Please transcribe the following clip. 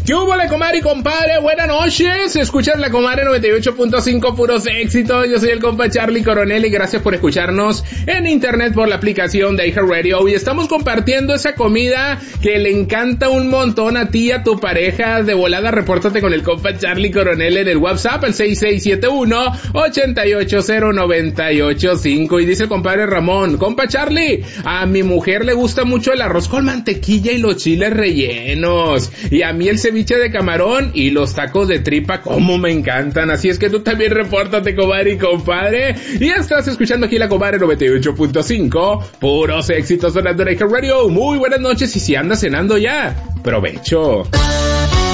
¿Qué hubo, la comadre y compadre? Buenas noches. Escuchas la comadre 98.5 puros éxitos. Yo soy el compa Charlie Coronel y gracias por escucharnos en internet por la aplicación de iHeartRadio. Y estamos compartiendo esa comida que le encanta un montón a ti y a tu pareja. De volada, repórtate con el compa Charlie Coronel en el WhatsApp, el 6671-880985. Y dice el compadre Ramón, compa Charlie, a mi mujer le gusta mucho el arroz con mantequilla y los chiles rellenos. Y a mí el ceviche de camarón y los tacos de tripa, como me encantan. Así es que tú también repórtate, comadre y compadre. Y estás escuchando aquí la comadre 98.5 puros éxitos sonando en iHeartRadio. Muy buenas noches y si andas cenando ya, provecho.